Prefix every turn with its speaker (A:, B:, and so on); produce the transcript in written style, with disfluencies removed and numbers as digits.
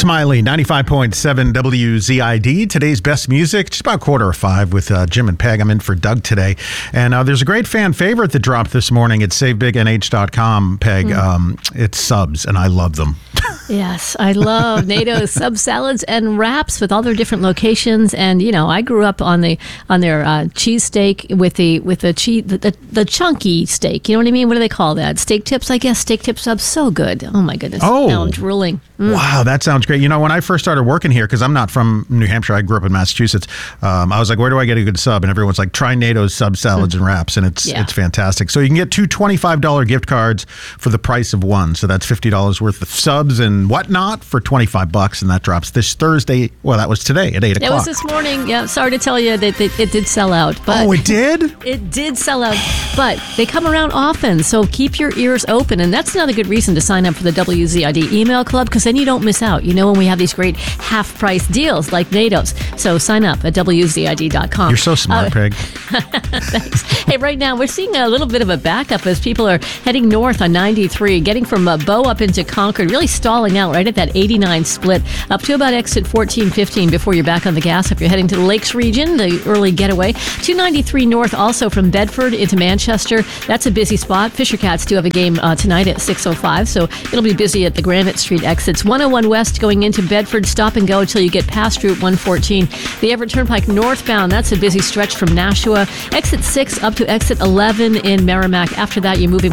A: Miley, 95.7 WZID. Today's best music, just about 4:45 with Jim and Peg. I'm in for Doug today. And there's a great fan favorite that dropped this morning at SaveBigNH.com, Peg. It's subs, and I love them.
B: Yes, I love NATO's sub salads and wraps with all their different locations. And you know, I grew up on their cheesesteak with the chunky steak. You know what I mean? What do they call that? Steak tips, I guess. Steak tip subs, so good. Oh my goodness!
A: Oh,
B: now I'm drooling.
A: Wow, that sounds great. You know, when I first started working here, because I'm not from New Hampshire, I grew up in Massachusetts. I was like, where do I get a good sub? And everyone's like, try NATO's sub salads and wraps, and it's fantastic. So you can get two $25 gift cards for the price of one. So that's $50 worth of subs and whatnot for $25, and that drops this Thursday. Well, that was today at 8 o'clock.
B: It was this morning. Yeah, sorry to tell you that it did sell out. But
A: it did?
B: It did sell out, but they come around often, so keep your ears open. And that's another good reason to sign up for the WZID email club, because then you don't miss out. You know, when we have these great half-price deals like NATO's. So sign up at WZID.com.
A: You're so smart, Peg.
B: Thanks. Hey, right now we're seeing a little bit of a backup as people are heading north on 93, getting from Bow up into Concord, really stalling out right at that 89 split, up to about exit 1415 before you're back on the gas if you're heading to the Lakes region, the early getaway. 293 north also from Bedford into Manchester. That's a busy spot. Fisher Cats do have a game tonight at 6:05, so it'll be busy at the Granite Street exits. 101 west going into Bedford, stop and go until you get past Route 114. The Everett Turnpike northbound, that's a busy stretch from Nashua. Exit 6 up to exit 11 in Merrimack. After that, you're moving